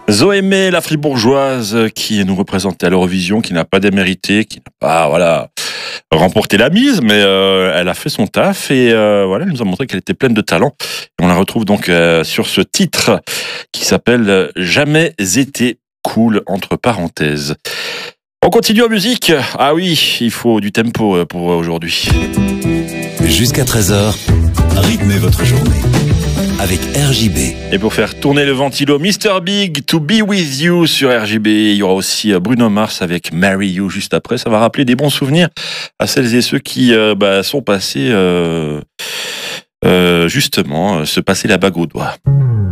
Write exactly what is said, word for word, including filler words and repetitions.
Zoémé, la fribourgeoise, qui nous représentait à l'Eurovision, qui n'a pas démérité, qui n'a pas voilà, remporté la mise, mais euh, elle a fait son taf et euh, voilà, elle nous a montré qu'elle était pleine de talent. Et on la retrouve donc euh, sur ce titre qui s'appelle « Jamais été cool » entre parenthèses. On continue en musique. Ah oui, il faut du tempo pour aujourd'hui. Jusqu'à treize heures, rythmez votre journée avec R J B. Et pour faire tourner le ventilo, mister Big, To Be With You sur R J B. Il y aura aussi Bruno Mars avec Marry You juste après. Ça va rappeler des bons souvenirs à celles et ceux qui euh, bah, sont passés, euh, euh, justement, se passer la bague au doigt.